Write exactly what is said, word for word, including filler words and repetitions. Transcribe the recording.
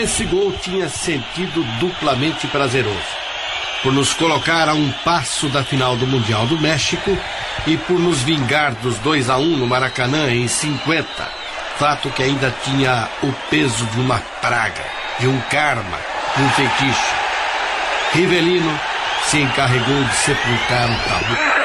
esse gol tinha sentido duplamente prazeroso, por nos colocar a um passo da final do Mundial do México e por nos vingar dos dois a um no Maracanã em cinquenta, fato que ainda tinha o peso de uma praga, de um karma, de um feitiço. Rivelino se encarregou de sepultar o tabu.